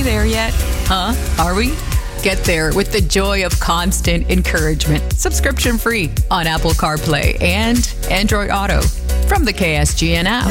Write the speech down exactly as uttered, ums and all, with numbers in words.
we there yet? Huh? Are we? Get there with the joy of constant encouragement. Subscription free on Apple CarPlay and Android Auto from the K S G N app.